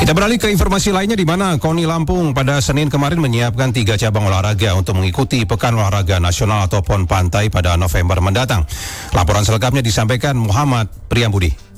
Kita beralih ke informasi lainnya, di mana KONI Lampung pada Senin kemarin menyiapkan 3 cabang olahraga untuk mengikuti Pekan Olahraga Nasional atau PON Pantai pada November mendatang. Laporan selengkapnya disampaikan Muhammad Priyambudi.